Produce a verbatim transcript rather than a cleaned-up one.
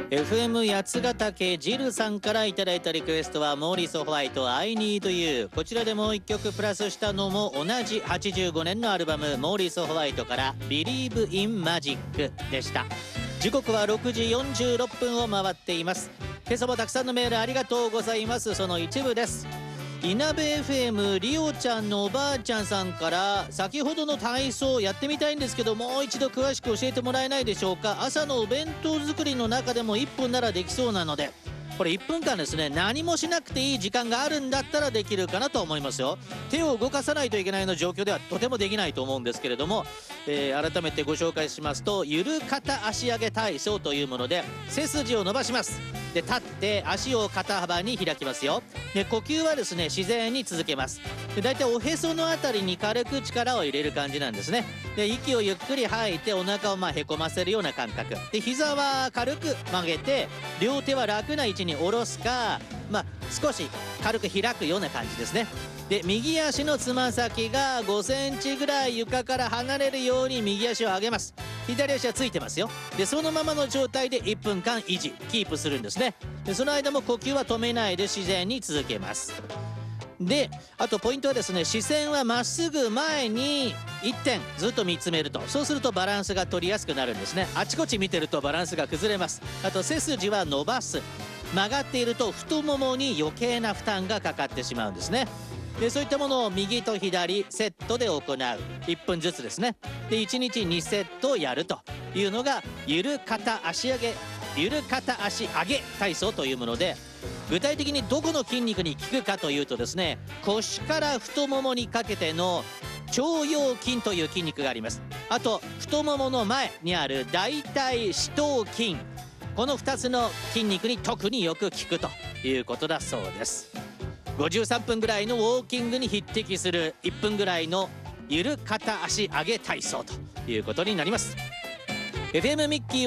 エフエム 八ヶ岳ジルさんからいただいたリクエストはモーリス・ホワイト I Need You。 こちらでもういっきょくプラスしたのも同じはちじゅうごねんのアルバムモーリス・ホワイトから Believe in Magic でした。時刻はろくじよんじゅうろっぷんを回っています。今朝もたくさんのメールありがとうございます。その一部です。いなべ エフエム リオちゃんのおばあちゃんさんから、先ほどの体操やってみたいんですけど、もう一度詳しく教えてもらえないでしょうか。朝のお弁当作りの中でもいっぷんならできそうなので、これいっぷんかんですね、何もしなくていい時間があるんだったらできるかなと思いますよ。手を動かさないといけないの状況ではとてもできないと思うんですけれども、えー、改めてご紹介しますと、ゆる肩足上げ体操というもので、背筋を伸ばします。で、立って足を肩幅に開きますよ。で、呼吸はですね、自然に続けます。で、だいたいおへそのあたりに軽く力を入れる感じなんですね。で、息をゆっくり吐いてお腹をまあへこませるような感覚で、膝は軽く曲げて両手は楽な位置に下ろすか、まあ少し軽く開くような感じですね。で、右足のつま先がごセンチぐらい床から離れるように右足を上げます。左足はついてますよ。で、そのままの状態でいっぷんかん維持キープするんですね。で、その間も呼吸は止めないで自然に続けます。で、あとポイントはですね、視線はまっすぐ前にいってんずっと見つめると、そうするとバランスが取りやすくなるんですね。あちこち見てるとバランスが崩れます。あと背筋は伸ばす。曲がっていると太ももに余計な負担がかかってしまうんですね。で、そういったものを右と左セットで行ういっぷんずつですね。で、いちにちにセットをやるというのがゆる肩足上げゆる肩足上げ体操というもので、具体的にどこの筋肉に効くかというとですね、腰から太ももにかけての腸腰筋という筋肉があります。あと太ももの前にある大腿四頭筋、このふたつの筋肉に特によく効くということだそうです。ごじゅうさんぷんぐらいのウォーキングに匹敵するいっぷんぐらいのゆる肩足上げ体操ということになります。 エフエム ミッキー